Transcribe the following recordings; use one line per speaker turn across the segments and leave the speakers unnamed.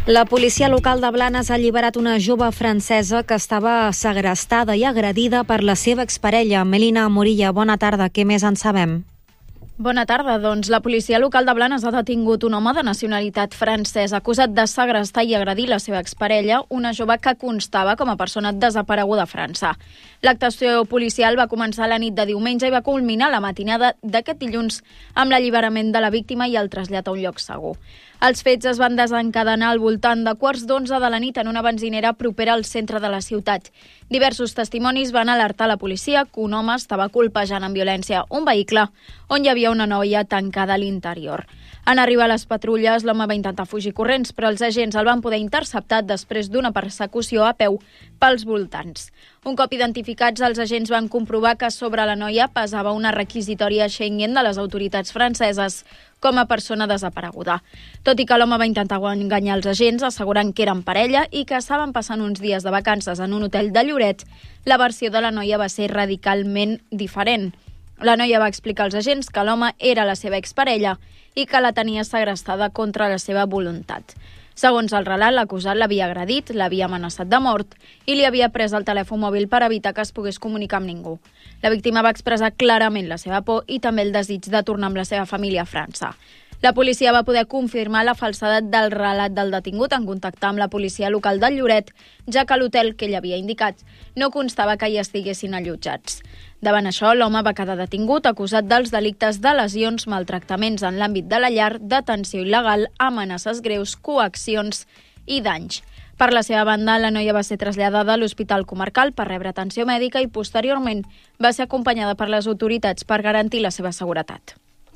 La policia local de Blanes ha alliberat una jove francesa que estava segrestada i agredida per la seva exparella. Melina Morilla, bona tarda. Què més en sabem?
Bona tarda. Doncs la policia local de Blanes ha detingut un home de nacionalitat francesa acusat de segrestar i agredir la seva exparella, una jove que constava com a persona desapareguda a França. L'actuació policial va començar la nit de diumenge i va culminar la matinada d'aquest dilluns amb l'alliberament de la víctima i el trasllat a un lloc segur. Els fets es van desencadenar al voltant de 11:15 de la nit en una benzinera propera al centre de la ciutat. Diversos testimonis van alertar la policia que un home estava colpejant amb violència un vehicle on hi havia una noia tancada a l'interior. En arribar a les patrulles, l'home va intentar fugir corrents, però els agents el van poder interceptar després d'una persecució a peu pels voltants. Un cop identificats, els agents van comprovar que sobre la noia pesava una requisitòria Schengen de les autoritats franceses com a persona desapareguda. Tot i que l'home va intentar enganyar els agents, assegurant que eren parella i que estaven passant uns dies de vacances en un hotel de Lloret, la versió de la noia va ser radicalment diferent. La noia va explicar als agents que l'home era la seva exparella i que la tenia segrestada contra la seva voluntat. Segons el relat, l'acusat l'havia agredit, l'havia amenaçat de mort i li havia pres el telèfon mòbil per evitar que es pogués comunicar amb ningú. La víctima va expressar clarament la seva por i també el desig de tornar amb la seva família a França. La policia va poder confirmar la falsedat del relat del detingut en contactar amb la policia local de Lloret, ja que l'hotel que ell havia indicat no constava que hi estiguessin allotjats. Davant això, l'home va quedar detingut acusat dels delictes de lesions, maltractaments en l'àmbit de la llar, detenció il·legal, amenaces greus, coaccions i danys. Per la seva banda, la noia va ser traslladada a l'Hospital Comarcal per rebre atenció mèdica i posteriorment va ser acompanyada per les autoritats per garantir la seva seguretat.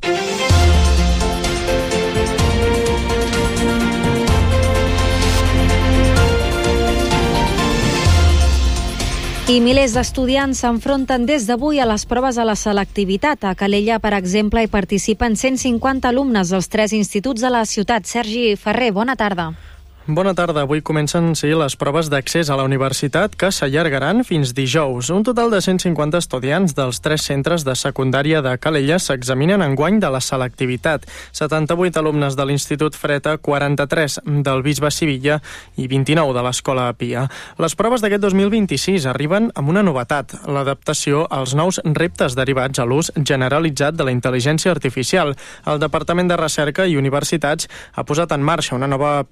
I milers d'estudiants s'enfronten des d'avui a les proves a la selectivitat. A Calella, per exemple, hi participen 150 alumnes dels 3 instituts de la ciutat. Sergi Ferrer, bona tarda.
Bona tarda. Avui comencen les proves d'accés a la universitat que s'allargaran fins dijous. Un total de 150 estudiants dels 3 centres de secundària de Calella s'examinen enguany de la selectivitat. 78 alumnes de l'Institut Freta, 43 del Bisbe Sivilla i 29 de l'Escola Pia. Les proves d'aquest 2026 arriben amb una novetat, l'adaptació als nous reptes derivats a l'ús generalitzat de la intel·ligència artificial. El Departament de Recerca i Universitats ha posat en marxa una nova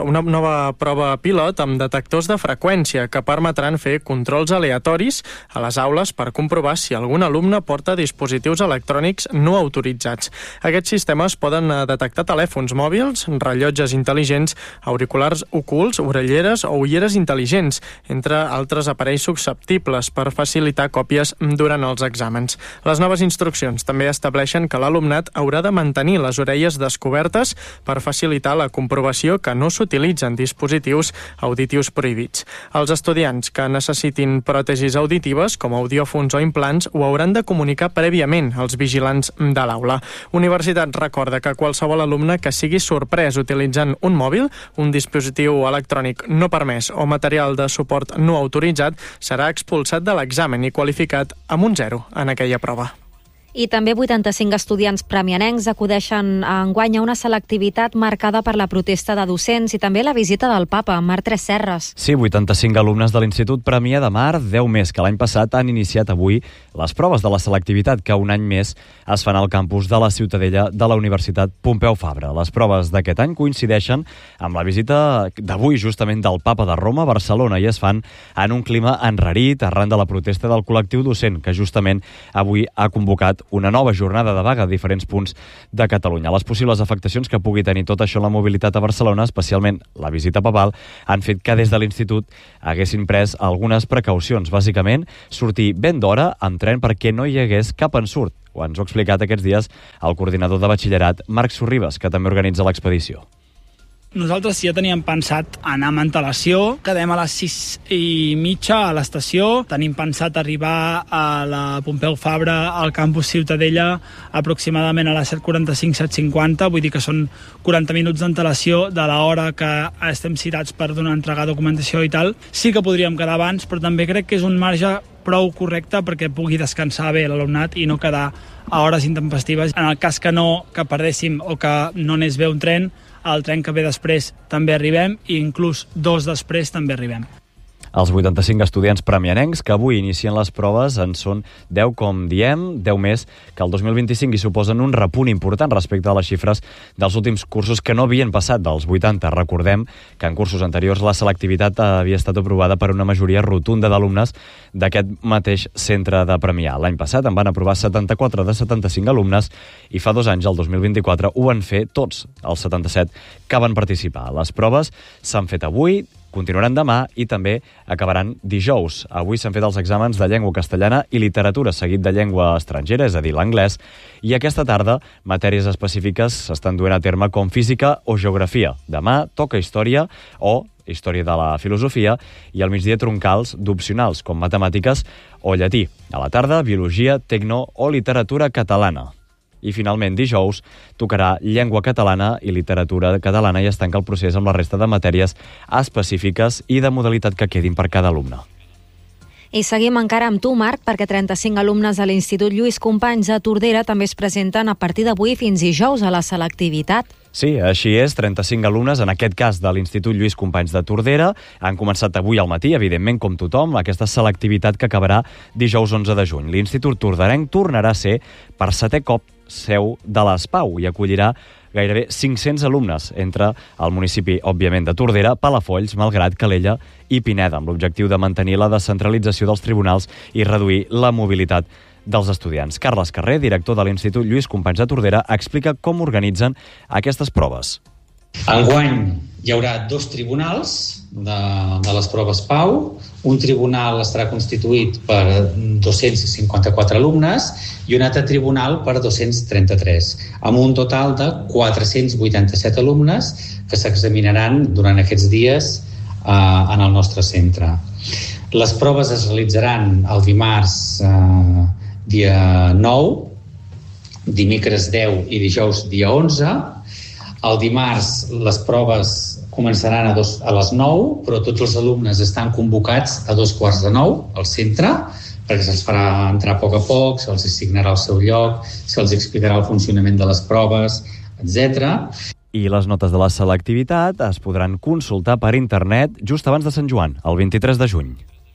prova pilot amb detectors de freqüència que permetran fer controls aleatoris a les aules per comprovar si algun alumne porta dispositius electrònics no autoritzats. Aquests sistemes poden detectar telèfons mòbils, rellotges intel·ligents, auriculars ocults, orelleres o ulleres intel·ligents, entre altres aparells susceptibles per facilitar còpies durant els exàmens. Les noves instruccions també estableixen que l'alumnat haurà de mantenir les orelles descobertes per facilitar la comprovació que no s'utilitzen dispositius auditius prohibits. Els estudiants que necessitin pròtesis auditives, com audiòfons o implants, ho hauran de comunicar prèviament als vigilants de l'aula. Universitat recorda que qualsevol alumne que sigui sorprès utilitzant un mòbil, un dispositiu electrònic no permès o material de suport no autoritzat serà expulsat de l'examen i qualificat amb un 0 en aquella prova.
I també 85 estudiants premianencs acudeixen enguany a una selectivitat marcada per la protesta de docents i també la visita del Papa, Marc Tresserres.
Sí, 85 alumnes de l'Institut Premià de Mar, 10 més que l'any passat, han iniciat avui les proves de la selectivitat que un any més es fan al campus de la Ciutadella de la Universitat Pompeu Fabra. Les proves d'aquest any coincideixen amb la visita d'avui justament del Papa de Roma a Barcelona i es fan en un clima enrarit arran de la protesta del col·lectiu docent que justament avui ha convocat una nova jornada de vaga a diferents punts de Catalunya. Les possibles afectacions que pugui tenir tot això la mobilitat a Barcelona, especialment la visita papal, han fet que des de l'Institut haguessin pres algunes precaucions. Bàsicament, sortir ben d'hora amb tren perquè no hi hagués cap ensurt. Ho ens ho ha explicat aquests dies el coordinador de batxillerat, Marc Sorribes, que també organitza l'expedició.
Nosaltres ja teníem pensat anar amb antelació, quedem a les 6:30 a l'estació, tenim pensat arribar a la Pompeu Fabra al campus Ciutadella aproximadament a les 7:45, 7:50, vull dir que són 40 minuts d'antelació de l'hora que estem citats per entregar documentació i tal. Sí que podríem quedar abans, però també crec que és un marge prou correcte perquè pugui descansar bé l'alumnat i no quedar a hores intempestives. En el cas que perdéssim o que no anés bé un tren, el tren que ve després també arribem i inclús 2 després també arribem.
Els 85 estudiants premianencs que avui inicien les proves en són 10, com diem, 10 més que el 2025 i suposen un repunt important respecte a les xifres dels últims cursos que no havien passat dels 80. Recordem que en cursos anteriors la selectivitat havia estat aprovada per una majoria rotunda d'alumnes d'aquest mateix centre de Premià. L'any passat en van aprovar 74 de 75 alumnes i fa 2 anys, el 2024, ho van fer tots els 77 que van participar. Les proves s'han fet avui, continuaran demà i també acabaran dijous. Avui s'han fet els exàmens de llengua castellana i literatura, seguit de llengua estrangera, és a dir, l'anglès, i aquesta tarda matèries específiques s'estan duent a terme com física o geografia. Demà toca història o història de la filosofia i al migdia troncals d'opcionals com matemàtiques o llatí. A la tarda, biologia, tecno o literatura catalana. I finalment dijous tocarà llengua catalana i literatura catalana i es tanca el procés amb la resta de matèries específiques i de modalitat que quedin per cada alumne.
I seguim encara amb tu, Marc, perquè 35 alumnes de l'Institut Lluís Companys de Tordera també es presenten a partir d'avui fins dijous a la selectivitat.
Sí, així és, 35 alumnes, en aquest cas de l'Institut Lluís Companys de Tordera, han començat avui al matí, evidentment, com tothom, aquesta selectivitat que acabarà dijous 11 de juny. L'Institut Torderenc tornarà a ser, per 7è cop, seu de l'ESPAU i acollirà gairebé 500 alumnes entre el municipi, òbviament, de Tordera, Palafolls, Malgrat, Calella i Pineda, amb l'objectiu de mantenir la descentralització dels tribunals i reduir la mobilitat dels estudiants. Carles Carrer, director de l'Institut Lluís Companys de Tordera, explica com organitzen aquestes proves.
Enguany hi haurà 2 tribunals de les proves PAU. Un tribunal estarà constituït per 254 alumnes i un altre tribunal per 233, amb un total de 487 alumnes que s'examinaran durant aquests dies en el nostre centre. Les proves es realitzaran el dimarts dia 9, dimecres 10 i dijous dia 11. El dimarts les proves començaran a les 9, però tots els alumnes estan convocats a 8:45 al centre, perquè se'ls farà entrar a poc, se'ls assignarà el seu lloc, se'ls explicarà el funcionament de les proves, etc.
I les notes de la selectivitat es podran consultar per internet just abans de Sant Joan, el 23 de juny.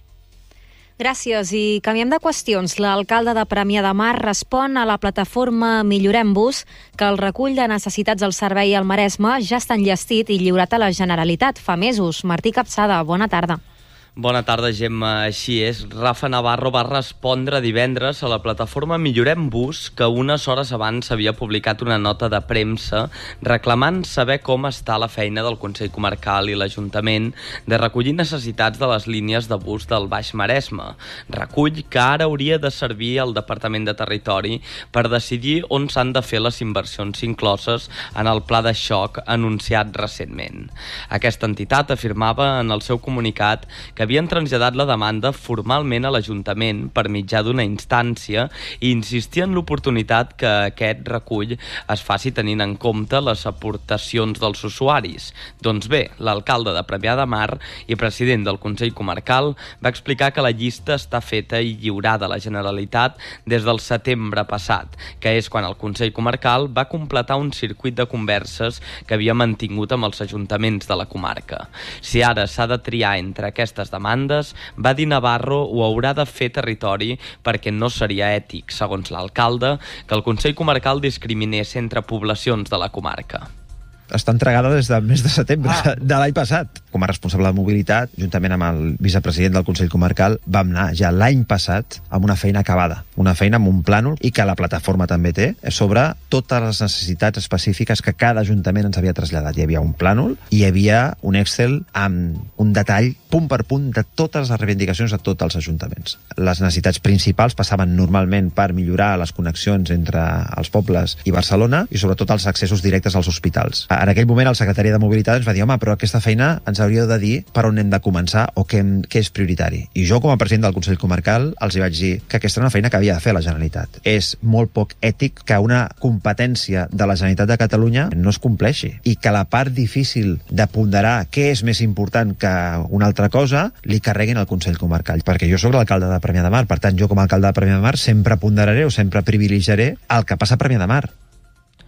Gràcies. I canviem de qüestions. L'alcalde de Premià de Mar respon a la plataforma Millorem Bus que el recull de necessitats del servei al Maresme ja està enllestit i lliurat a la Generalitat fa mesos. Martí Capçada, bona tarda.
Bona tarda, Gemma. Així és. Rafa Navarro va respondre divendres a la plataforma Millorem Bus, que unes hores abans havia publicat una nota de premsa reclamant saber com està la feina del Consell Comarcal i l'Ajuntament de recollir necessitats de les línies de bus del Baix Maresme. Recull que ara hauria de servir al Departament de Territori per decidir on s'han de fer les inversions incloses en el pla de xoc anunciat recentment. Aquesta entitat afirmava en el seu comunicat que havien traslladat la demanda formalment a l'Ajuntament per mitjà d'una instància i insistir en l'oportunitat que aquest recull es faci tenint en compte les aportacions dels usuaris. Doncs bé, l'alcalde de Premià de Mar i president del Consell Comarcal va explicar que la llista està feta i lliurada a la Generalitat des del setembre passat, que és quan el Consell Comarcal va completar un circuit de converses que havia mantingut amb els ajuntaments de la comarca. Si ara s'ha de triar entre aquestes demandes, va dir Navarro, ho haurà de fer Territori perquè no seria ètic, segons l'alcalde, que el Consell Comarcal discriminés entre poblacions de la comarca.
Està entregada des del mes de setembre de l'any passat. Com a responsable de mobilitat, juntament amb el vicepresident del Consell Comarcal, vam anar ja l'any passat amb una feina acabada, una feina amb un plànol i que la plataforma també té sobre totes les necessitats específiques que cada ajuntament ens havia traslladat. Hi havia un plànol i hi havia un Excel amb un detall punt per punt de totes les reivindicacions de tots els ajuntaments. Les necessitats principals passaven normalment per millorar les connexions entre els pobles i Barcelona i sobretot els accessos directes als hospitals. En aquell moment el secretari de Mobilitat ens va dir: home, però aquesta feina ens hauríeu de dir per on hem de començar o què és prioritari. I jo, com a president del Consell Comarcal, els hi vaig dir que aquesta era una feina que havia de fer la Generalitat. És molt poc ètic que una competència de la Generalitat de Catalunya no es compleixi i que la part difícil de ponderar què és més important que una altra cosa li carreguin al Consell Comarcal. Perquè jo sóc l'alcalde de Premià de Mar, per tant, jo com a alcalde de Premià de Mar sempre ponderaré o sempre privilegiaré el que passa a Premià de Mar.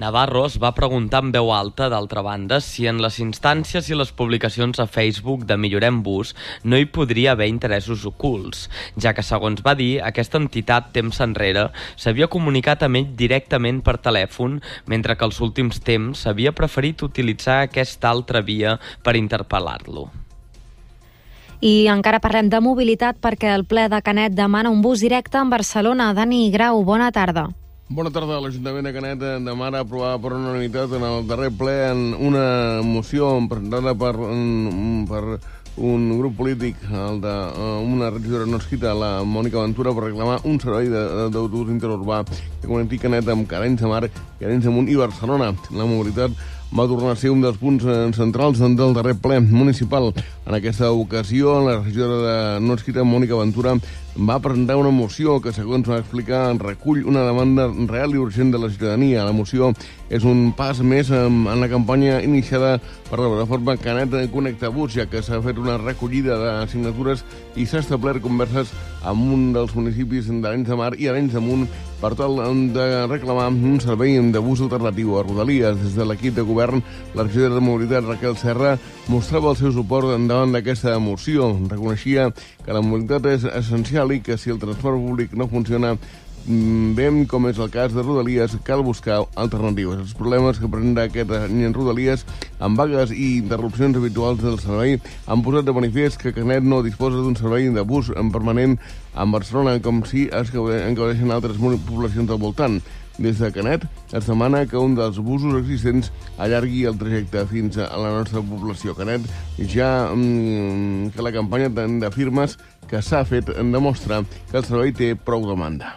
Navarro es va preguntar en veu alta, d'altra banda, si en les instàncies i les publicacions a Facebook de Millorem Bus no hi podria haver interessos ocults, ja que, segons va dir, aquesta entitat temps enrere s'havia comunicat amb ell directament per telèfon, mentre que els últims temps havia preferit utilitzar aquesta altra via per interpel·lar-lo.
I encara parlem de mobilitat perquè el ple de Canet demana un bus directe en Barcelona. Dani Grau, bona tarda.
Bona tarda. L'Ajuntament de Canet demana aprovar per unanimitat en el darrer ple en una moció presentada per un grup polític, el d'una regidora no escrita, la Mònica Ventura, per reclamar un servei d'autobús interurbà que connecti Canet amb Arenys de Mar i Arenys de Munt i Barcelona. La mobilitat va tornar a ser un dels punts centrals del darrer ple municipal. En aquesta ocasió, la regidora no escrita, Mònica Ventura, va presentar una moció que, segons va explicar, recull una demanda real i urgent de la ciutadania. La moció és un pas més en la campanya iniciada per la plataforma Canet Connecta Bus, ja que s'ha fet una recollida de signatures i s'ha establert converses amb un dels municipis d'Arenys de Mar i Arenys de Munt per tal de reclamar un servei de bus alternatiu a Rodalies. Des de l'equip de govern, la regidora de Mobilitat, Raquel Serra, mostrava el seu suport davant d'aquesta moció. Reconeixia que la mobilitat és essencial i que si el transport públic no funciona bé, com és el cas de Rodalies, cal buscar alternatives. Els problemes que presenta aquest any en Rodalies, amb vagues i interrupcions habituals del servei, han posat de manifest que Canet no disposa d'un servei de bus permanent a Barcelona, com si en gaudeixen altres poblacions al voltant. Des de Canet es demana que un dels busos existents allargui el trajecte fins a la nostra població. Canet, ja que la campanya de firmes que s'ha fet demostra que el servei té prou demanda.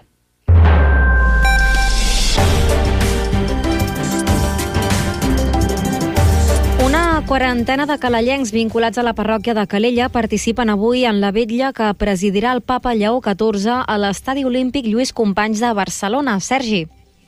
Una quarantena de calellencs vinculats a la parròquia de Calella participen avui en la vetlla que presidirà el papa Lleó XIV a l'Estadi Olímpic Lluís Companys de Barcelona. Sergi.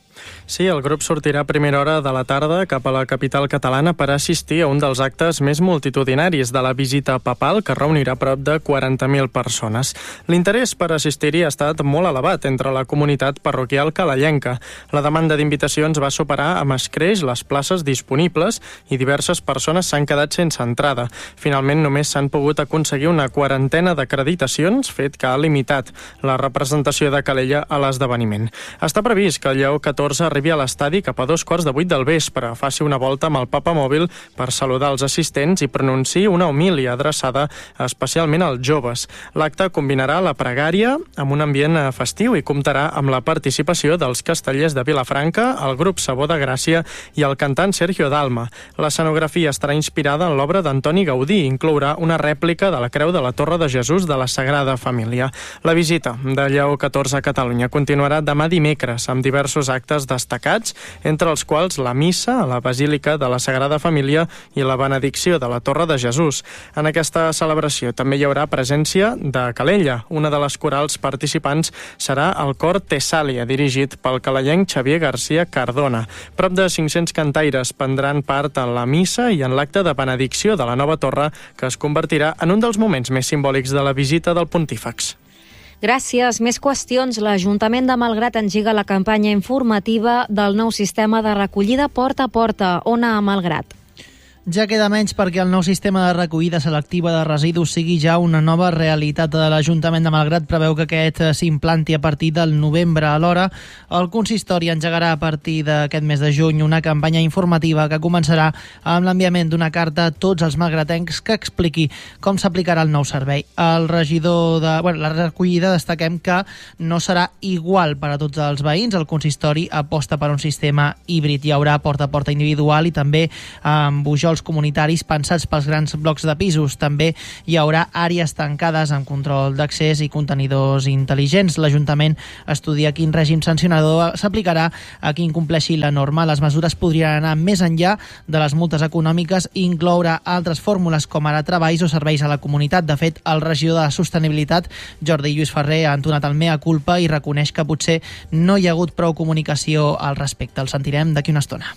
Sí, el grup sortirà a primera hora de la tarda cap a la capital catalana per assistir a un dels actes més multitudinaris de la visita papal, que reunirà prop de 40.000 persones. L'interès per assistir-hi ha estat molt elevat entre la comunitat parroquial calellenca. La demanda d'invitacions va superar amb escreix les places disponibles i diverses persones s'han quedat sense entrada. Finalment, només s'han pogut aconseguir una quarantena d'acreditacions, fet que ha limitat la representació de Calella a l'esdeveniment. Està previst que el Lleó XIV arribi a l'estadi cap a 2:15 del vespre, faci una volta amb el papa mòbil per saludar els assistents i pronunciï una homília adreçada especialment als joves. L'acte combinarà la pregària amb un ambient festiu i comptarà amb la participació dels castellers de Vilafranca, el grup Sabó de Gràcia i el cantant Sergio Dalma. L'escenografia estarà inspirada en l'obra d'Antoni Gaudí i inclourà una rèplica de la Creu de la Torre de Jesús de la Sagrada Família. La visita de Lleó XIV a Catalunya continuarà demà dimecres amb diversos actes destacats, entre els quals la missa a la Basílica de la Sagrada Família i la benedicció de la Torre de Jesús. En aquesta celebració també hi haurà presència de Calella. Una de les corals participants serà el cor Tessàlia, dirigit pel calellenc Xavier García Cardona. Prop de 500 cantaires prendran part en la missa i en l'acte de benedicció de la nova torre, que es convertirà en un dels moments més simbòlics de la visita del pontífex.
Gràcies. Més qüestions. L'Ajuntament de Malgrat engega la campanya informativa del nou sistema de recollida porta a porta. Ona a Malgrat.
Ja queda menys perquè el nou sistema de recollida selectiva de residus sigui ja una nova realitat. L'Ajuntament de Malgrat preveu que aquest s'implanti a partir del novembre. Alhora, el consistori engegarà a partir d'aquest mes de juny una campanya informativa que començarà amb l'enviament d'una carta a tots els malgratencs que expliqui com s'aplicarà el nou servei. El regidor de la recollida, destaquem que no serà igual per a tots els veïns. El consistori aposta per un sistema híbrid. Hi haurà porta a porta individual i també amb bujols comunitaris pensats pels grans blocs de pisos. També hi haurà àrees tancades amb control d'accés i contenidors intel·ligents. L'Ajuntament estudia quin règim sancionador s'aplicarà a qui incompleixi la norma. Les mesures podrien anar més enllà de les multes econòmiques i incloure altres fórmules com ara treballs o serveis a la comunitat. De fet, el regidor de Sostenibilitat, Jordi Lluís Ferrer, ha entonat el mea culpa i reconeix que potser no hi ha hagut prou comunicació al respecte. El sentirem d'aquí una estona.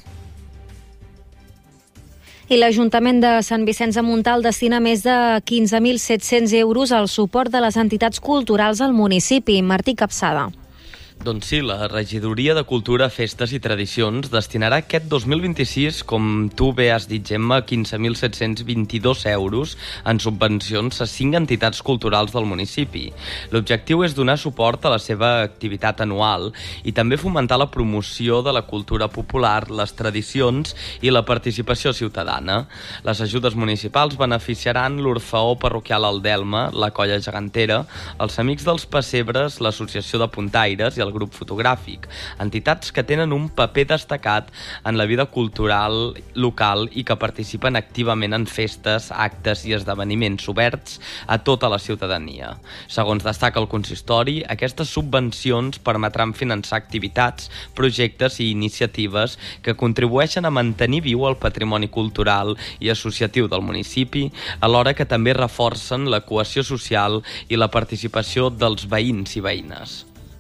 I l'Ajuntament de Sant Vicenç de Montalt destina més de 15.700 euros al suport de les entitats culturals al municipi. Martí Capçada.
Doncs sí, la Regidoria de Cultura, Festes i Tradicions destinarà aquest 2026, com tu bé has dit, Gemma, 15.722 euros en subvencions a 5 entitats culturals del municipi. L'objectiu és donar suport a la seva activitat anual i també fomentar la promoció de la cultura popular, les tradicions i la participació ciutadana. Les ajudes municipals beneficiaran l'Orfeó Parroquial Aldelma, la Colla Gegantera, els Amics dels Pessebres, l'Associació de Puntaires i el Grup Fotogràfic, entitats que tenen un paper destacat en la vida cultural local i que participen activament en festes, actes i esdeveniments oberts a tota la ciutadania. Segons destaca el consistori, aquestes subvencions permetran finançar activitats, projectes i iniciatives que contribueixen a mantenir viu el patrimoni cultural i associatiu del municipi, alhora que també reforcen la cohesió social i la participació dels veïns i veïnes.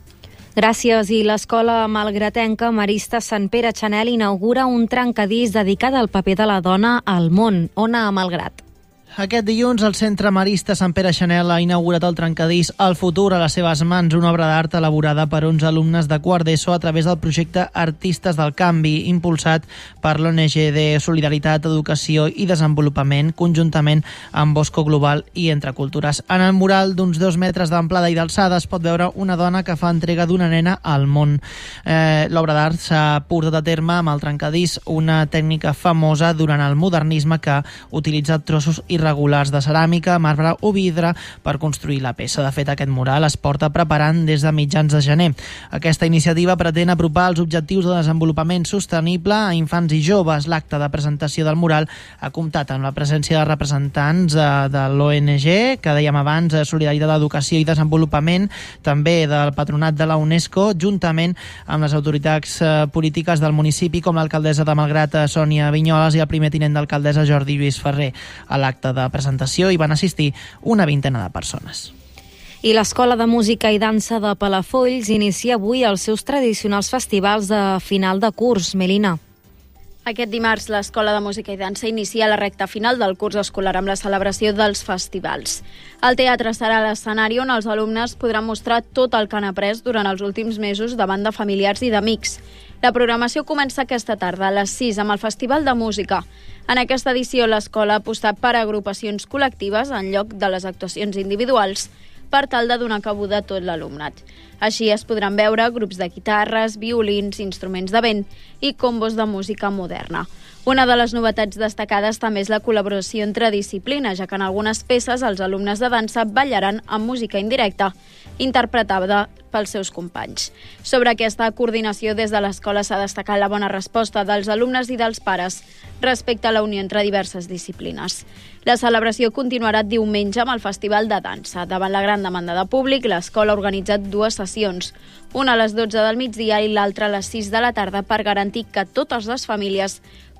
Gràcies. I l'Escola Malgratenca Marista Sant Pere Chanel inaugura un trencadís dedicat al paper de la dona al món. Ona Malgrat.
Aquest dilluns, el Centre Marista Sant Pere Chanel ha inaugurat el trencadís El futur a les seves mans, una obra d'art elaborada per 11 alumnes de quart d'ESO a través del projecte Artistes del Canvi, impulsat per l'ONG de Solidaritat, Educació i Desenvolupament, conjuntament amb Bosco Global i Entre Cultures. En el mural d'uns 2 metres d'amplada i d'alçada es pot veure una dona que fa entrega d'una nena al món. L'obra d'art s'ha portat a terme amb el trencadís, una tècnica famosa durant el modernisme que utilitza trossos irregulars de ceràmica, marbre o vidre per construir la peça. De fet, aquest mural es porta preparant des de mitjans de gener. Aquesta iniciativa pretén apropar els objectius de desenvolupament sostenible a infants i joves. L'acte de presentació del mural ha comptat amb la presència de representants de l'ONG, que dèiem abans, Solidaritat, Educació i Desenvolupament, també del Patronat de la UNESCO, juntament amb les autoritats polítiques del municipi, com l'alcaldessa de Malgrat, Sònia Vinyoles, i el primer tinent d'alcaldessa, Jordi Lluís Ferrer. A l'acte de presentació hi van assistir una vintena de persones.
I l'Escola de Música i Dansa de Palafolls inicia avui els seus tradicionals festivals de final de curs. Melina.
Aquest dimarts, l'Escola de Música i Dansa inicia la recta final del curs escolar amb la celebració dels festivals. El teatre serà l'escenari on els alumnes podran mostrar tot el que han après durant els últims mesos davant de familiars i d'amics. La programació comença aquesta tarda a les 6 amb el Festival de Música. En aquesta edició, l'escola ha apostat per agrupacions col·lectives en lloc de les actuacions individuals per tal de donar cabuda a tot l'alumnat. Així es podran veure grups de guitarres, violins, instruments de vent i combos de música moderna. Una de les novetats destacades també és la col·laboració entre disciplines, ja que en algunes peces els alumnes de dansa ballaran amb música indirecta, interpretada pels seus companys. Sobre aquesta coordinació des de l'escola s'ha destacat la bona resposta dels alumnes i dels pares respecte a la unió entre diverses disciplines. La celebració continuarà diumenge amb el Festival de Dansa. Davant la gran demanda de públic, l'escola ha organitzat 2 sessions, una a les 12 del migdia i l'altra a les 6 de la tarda, per garantir que totes les famílies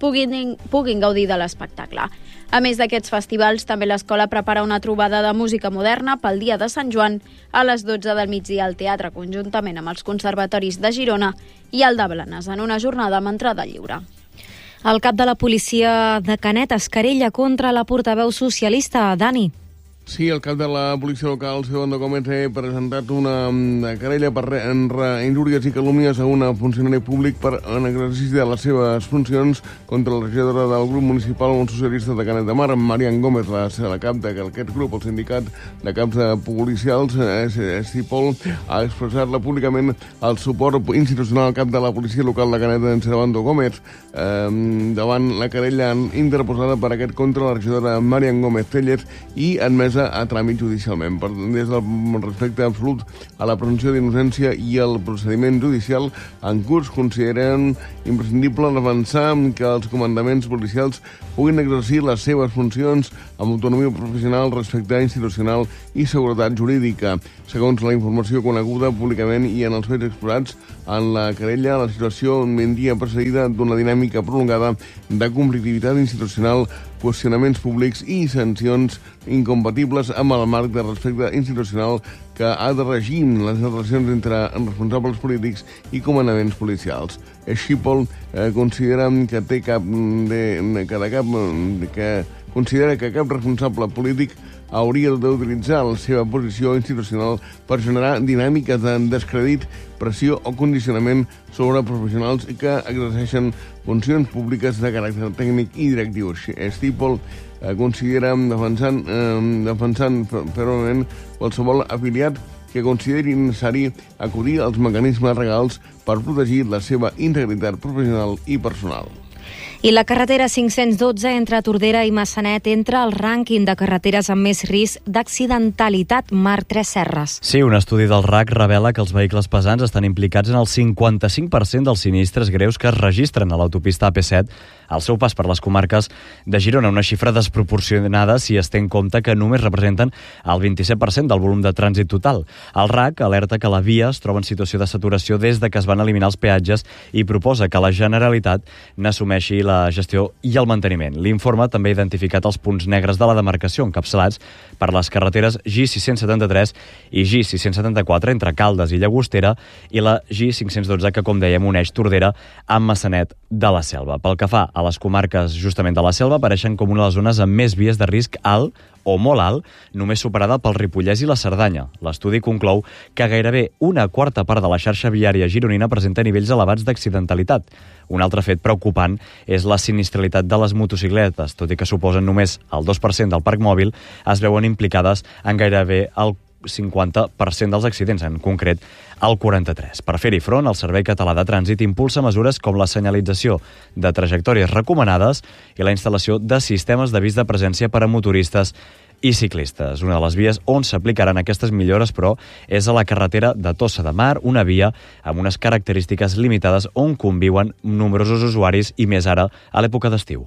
puguin gaudir de l'espectacle. A més d'aquests festivals, també l'escola prepara una trobada de música moderna pel dia de Sant Joan a les 12 del migdia al teatre, conjuntament amb els conservatoris de Girona i el de Blanes, en una jornada amb entrada lliure.
El cap de la policia de Canet es querella contra la portaveu socialista, Dani.
Sí, el cap de la policia local, Segundo Gómez, ha presentat una querella per injúries i calúmnies a una funcionari públic en exercici de les seves funcions contra la regidora del grup municipal socialista de Canet de Mar, Marian Gómez, la cap d'aquest grup. El sindicat de caps policials, Estipol, ha expressat públicament el suport institucional al cap de la policia local de Canet, en Segundo Gómez, davant la querella interposada per aquest contra la regidora Marian Gómez Tellez i admesa a tràmit judicialment. Des del respecte absolut a la presumpció d'innocència i el procediment judicial en curs, consideren imprescindible avançar que els comandaments policials puguin exercir les seves funcions amb autonomia professional, respecte institucional i seguretat jurídica. Segons la informació coneguda públicament i en els fets exposats en la querella, la situació vindria precedida d'una dinàmica prolongada de conflictivitat institucional, qüestionaments públics i sancions incompatibles amb el marc de respecte institucional que que ha de regir les relacions entre responsables polítics i comandaments policials. Schiphol considera que cap responsable polític hauria d'utilitzar la seva posició institucional per generar dinàmiques de descredit, pressió o condicionament sobre professionals que exerceixen funcions públiques de caràcter tècnic i directiu. Schiphol considera defensant fermament qualsevol afiliat que consideri necessari acudir als mecanismes legals per protegir la seva integritat professional i personal.
I la carretera 512 entre Tordera i Massanet entra al rànquing de carreteres amb més risc d'accidentalitat. Marc Tresserras.
Sí, un estudi del RAC revela que els vehicles pesants estan implicats en el 55% dels sinistres greus que es registren a l'autopista AP7 al seu pas per les comarques de Girona, una xifra desproporcionada si es té en compte que només representen el 27% del volum de trànsit total. El RAC alerta que la via es troba en situació de saturació des de que es van eliminar els peatges i proposa que la Generalitat n'assumeixi la gestió i el manteniment. L'informe també ha identificat els punts negres de la demarcació encapçalats per les carreteres G673 i G674 entre Caldes i Llagostera i la G512 que, com dèiem, uneix Tordera amb Massanet de la Selva. Pel que fa a les comarques justament de la Selva, apareixen com una de les zones amb més vies de risc alt o molt alt, només superada pel Ripollès i la Cerdanya. L'estudi conclou que gairebé una quarta part de la xarxa viària gironina presenta nivells elevats d'accidentalitat. Un altre fet preocupant és la sinistralitat de les motocicletes. Tot i que suposen només el 2% del parc mòbil, es veuen implicades en gairebé el 50% dels accidents, en concret el 43%. Per fer-hi front, el Servei Català de Trànsit impulsa mesures com la senyalització de trajectòries recomanades i la instal·lació de sistemes d'avís de presència per a motoristes i ciclistes. Una de les vies on s'aplicaran aquestes millores, però, és a la carretera de Tossa de Mar, una via amb unes característiques limitades on conviuen nombrosos usuaris i més ara a l'època d'estiu.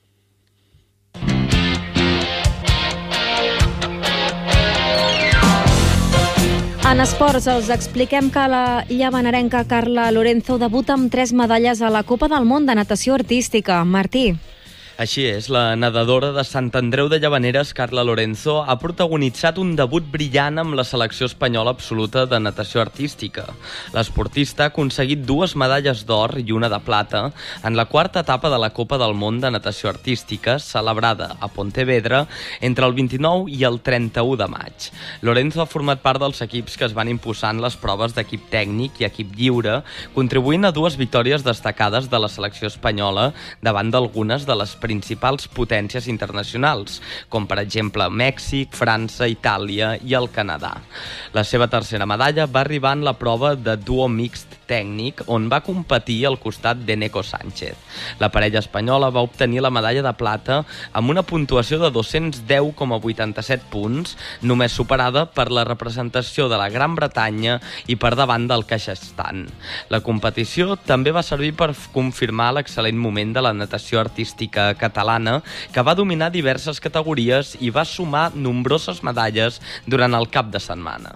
En esports, els expliquem que la llavanerenca Carla Lorenzo debuta amb 3 medalles a la Copa del Món de Natació Artística. Martí.
Així és, la nedadora de Sant Andreu de Llavaneres, Carla Lorenzo, ha protagonitzat un debut brillant amb la selecció espanyola absoluta de natació artística. L'esportista ha aconseguit 2 medalles d'or i una de plata en la 4ª etapa de la Copa del Món de Natació Artística, celebrada a Pontevedra entre el 29 i el 31 de maig. Lorenzo ha format part dels equips que es van imposar en les proves d'equip tècnic i equip lliure, contribuint a 2 victòries destacades de la selecció espanyola davant d'algunes de les principals potències internacionals, com per exemple Mèxic, França, Itàlia i el Canadà. La seva tercera medalla va arribar en la prova de duo mixt tècnic, on va competir al costat d'Eneco Sánchez. La parella espanyola va obtenir la medalla de plata amb una puntuació de 210,87 punts, només superada per la representació de la Gran Bretanya i per davant del Kazakhstan. La competició també va servir per confirmar l'excel·lent moment de la natació artística catalana, que va dominar diverses categories i va sumar nombroses medalles durant el cap de setmana.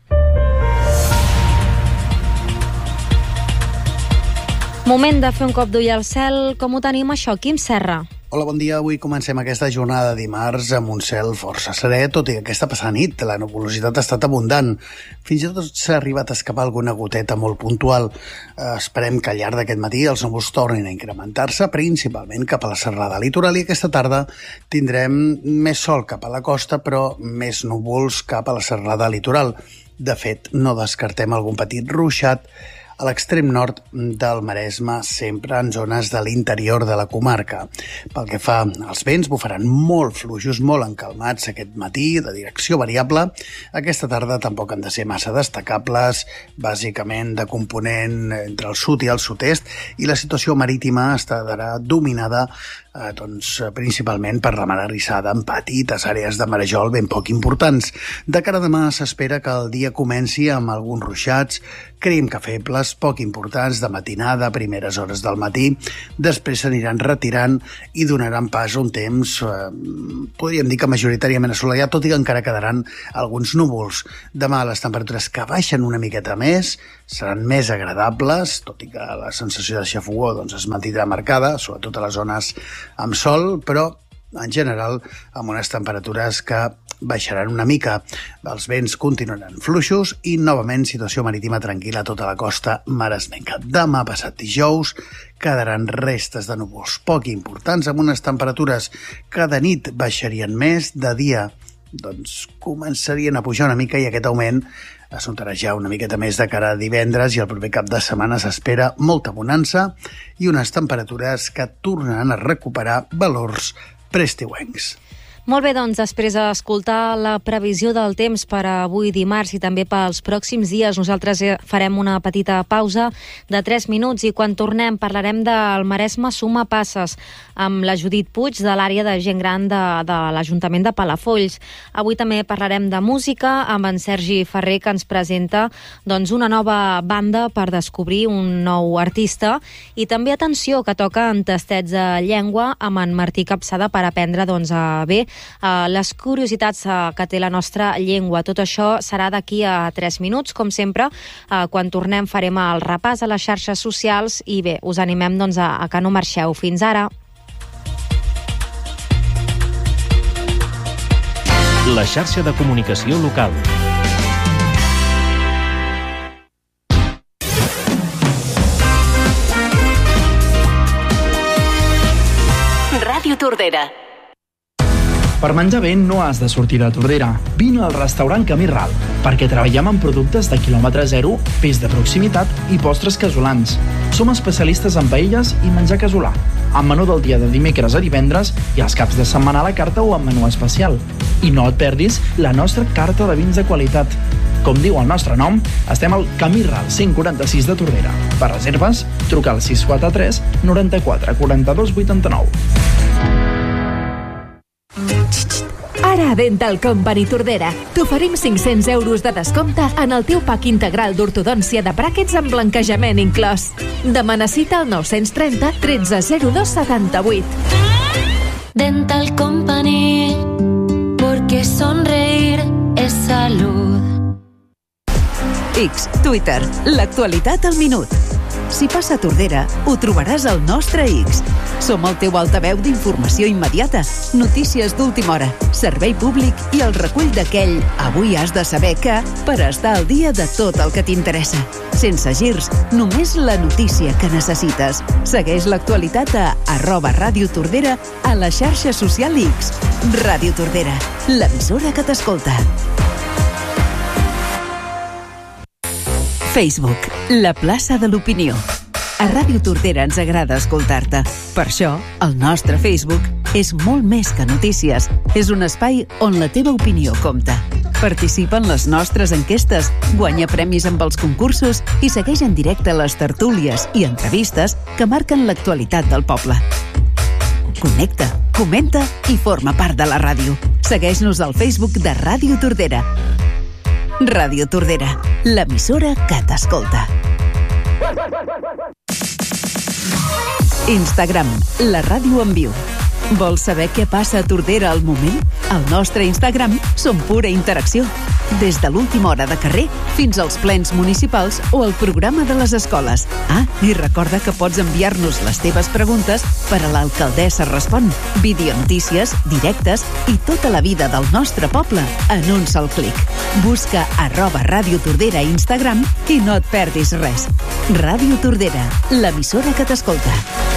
Moment de fer un cop d'ull al cel. Com ho tenim, això? Quim Serra.
Hola, bon dia. Avui comencem aquesta jornada de dimarts amb un cel força serè, tot i que aquesta passada nit la nuvolositat ha estat abundant. Fins i tot s'ha arribat a escapar alguna goteta molt puntual. Esperem que al llarg d'aquest matí els núvols tornin a incrementar-se, principalment cap a la serrada litoral, i aquesta tarda tindrem més sol cap a la costa, però més núvols cap a la serrada litoral. De fet, no descartem algun petit ruixat a l'extrem nord del Maresme, sempre en zones de l'interior de la comarca. Pel que fa als vents, bufaran molt fluixos, molt encalmats aquest matí, de direcció variable. Aquesta tarda tampoc han de ser massa destacables, bàsicament de component entre el sud i el sud-est, i la situació marítima estarà dominada principalment per la mar arrissada en petites àrees de marejol ben poc importants. De cara a demà s'espera que el dia comenci amb alguns ruixats, creiem que febles, poc importants, de matinada, a primeres hores del matí. Després s'aniran retirant i donaran pas a un temps, podríem dir que majoritàriament assolellat, tot i que encara quedaran alguns núvols. Demà les temperatures que baixen una miqueta més, seran més agradables, tot i que la sensació de xafogor es mantindrà marcada, sobretot a les zones amb sol, però en general, amb unes temperatures que baixaran una mica. Els vents continuaran fluixos i, novament, situació marítima tranquil·la a tota la costa maresmenca. Demà passat dijous quedaran restes de núvols poc importants amb unes temperatures que de nit baixarien més, de dia doncs començarien a pujar una mica i aquest augment es notarà ja una miqueta més de cara a divendres i el proper cap de setmana s'espera molta bonança i unes temperatures que tornaran a recuperar valors preestiuencs.
Molt bé, doncs, després d'escoltar la previsió del temps per avui dimarts i també pels pròxims dies, nosaltres farem una petita pausa de 3 minuts i quan tornem parlarem del Maresme Suma Passes amb la Judit Puig de l'àrea de gent gran de l'Ajuntament de Palafolls. Avui també parlarem de música amb en Sergi Ferrer, que ens presenta doncs, una nova banda per descobrir un nou artista i també, atenció, que toca en tastets de llengua amb en Martí Capçada per aprendre bé les curiositats que té la nostra llengua. Tot això serà d'aquí a 3 minuts, com sempre. Quan tornem farem el repàs a les xarxes socials i bé, us animem doncs, a que no marxeu. Fins ara.
La xarxa de comunicació local.
Ràdio Tordera.
Per menjar bé no has de sortir de Tordera. Vine al restaurant Camí Ral, perquè treballem amb productes de quilòmetre zero, peix de proximitat i postres casolans. Som especialistes en paelles i menjar casolà, amb menú del dia de dimecres a divendres i els caps de setmana a la carta o amb menú especial. I no et perdis la nostra carta de vins de qualitat. Com diu el nostre nom, estem al Camí Ral 146 de Tordera. Per reserves, truca al 643 94 42 89.
Ara a Dental Company Tordera t'oferim 500 euros de descompte en el teu pack integral d'ortodòncia de bràquets amb blanquejament inclòs. Demana cita al 930 13 02 78.
Dental Company, porque sonreír es salud.
X, Twitter, l'actualitat al minut. Si passa a Tordera, ho trobaràs al nostre X. Som el teu altaveu d'informació immediata, notícies d'última hora, servei públic i el recull d'aquell avui has de saber que per estar al dia de tot el que t'interessa. Sense girs, només la notícia que necessites. Segueix l'actualitat a @Ràdio Tordera a la xarxa social X. Ràdio Tordera, l'emissora que t'escolta. Facebook, la plaça de l'opinió. A Ràdio Tordera ens agrada escoltar-te. Per això, el nostre Facebook és molt més que notícies. És un espai on la teva opinió compta. Participa en les nostres enquestes, guanya premis amb els concursos i segueix en directe les tertúlies i entrevistes que marquen l'actualitat del poble. Connecta, comenta i forma part de la ràdio. Segueix-nos al Facebook de Ràdio Tordera. Ràdio Tordera, l'emissora que t'escolta. Instagram, la ràdio en viu. Vols saber què passa a Tordera al moment? Al nostre Instagram som pura interacció. Des de l'última hora de carrer fins als plens municipals o el programa de les escoles. I recorda que pots enviar-nos les teves preguntes per a l'Alcaldessa Respon. Videonotícies, directes i tota la vida del nostre poble en un sol clic. Busca @Ràdio Tordera a Instagram i no et perdis res. Ràdio Tordera, l'emissora que t'escolta.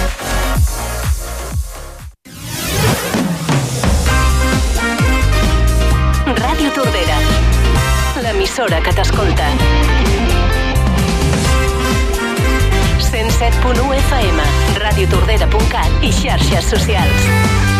Ràdio Tordera, l'emissora que t'escolta. 107.1 FM, radiotordera.cat i xarxes socials.